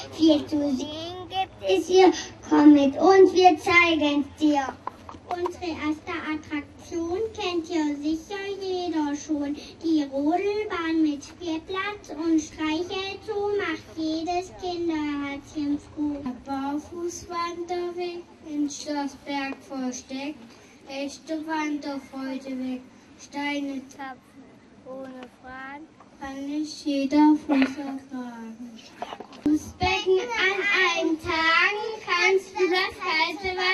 Viel zu sehen gibt es hier. Komm mit uns, wir zeigen es dir. Unsere erste Attraktion kennt ja sicher jeder schon. Die Rodelbahn mit Spielplatz und Streichelzoo macht jedes Kinderherzchen froh. Der Barfußwanderweg in Schlossberg versteckt, echte Wanderfreude weg. Steine tapfen ohne Fragen, kann nicht jeder Fuß ertragen. Das Becken an allen Tagen kannst du das kalte Wasser